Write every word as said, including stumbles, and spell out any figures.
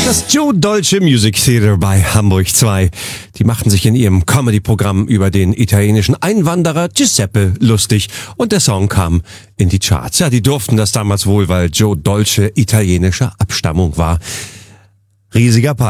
Das Joe Dolce Music Theater bei Hamburg zwei. Die machten sich in ihrem Comedy-Programm über den italienischen Einwanderer Giuseppe lustig und der Song kam in die Charts. Ja, die durften das damals wohl, weil Joe Dolce italienischer Abstammung war. Riesiger Preis.